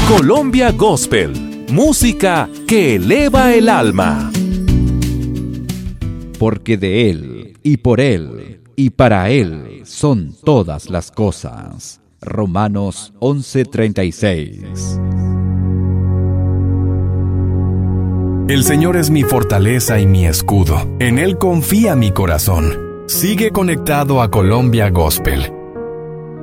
Colombia Gospel, música que eleva el alma. Porque de Él, y por Él, y para Él son todas las cosas. Romanos 11:36. El Señor es mi fortaleza y mi escudo. En Él confía mi corazón. Sigue conectado a Colombia Gospel